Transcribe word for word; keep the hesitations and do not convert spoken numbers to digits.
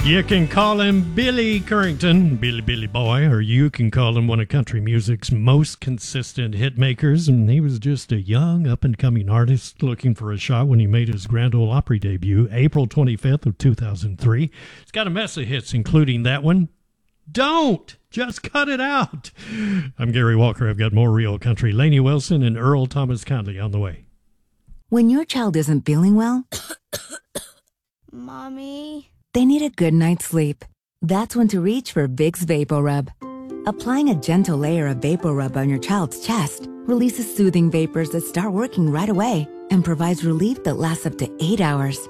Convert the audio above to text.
You can call him Billy Currington, Billy Billy Boy, or you can call him one of country music's most consistent hit makers, and he was just a young, up-and-coming artist looking for a shot when he made his Grand Ole Opry debut, April twenty-fifth of two thousand three. It's got a mess of hits, including that one, Don't! Just cut it out! I'm Gary Walker. I've got more real country. Lainey Wilson and Earl Thomas Conley on the way. When your child isn't feeling well, Mommy? they need a good night's sleep. That's when to reach for Vicks VapoRub. Applying a gentle layer of VapoRub on your child's chest releases soothing vapors that start working right away and provides relief that lasts up to eight hours.